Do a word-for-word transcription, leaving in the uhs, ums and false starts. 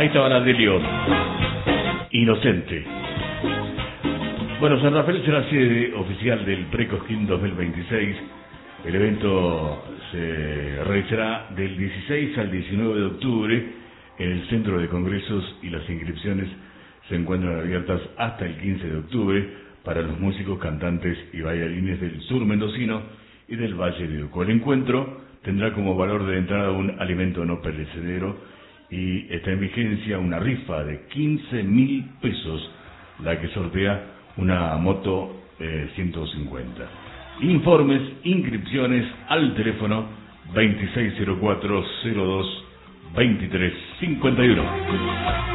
Ahí estaba la de León. Inocente. Bueno, San Rafael será sede oficial del Pre-Cosquín dos mil veintiséis. El evento se realizará del dieciséis al diecinueve de octubre en el Centro de Congresos y las inscripciones se encuentran abiertas hasta el quince de octubre para los músicos, cantantes y bailarines del sur mendocino y del Valle de Uco. El encuentro tendrá como valor de entrada un alimento no perecedero y está en vigencia una rifa de quince mil pesos, la que sortea una moto eh, ciento cincuenta. Informes, inscripciones al teléfono veintiséis cero cuatro cero dos veintitrés cincuenta y uno.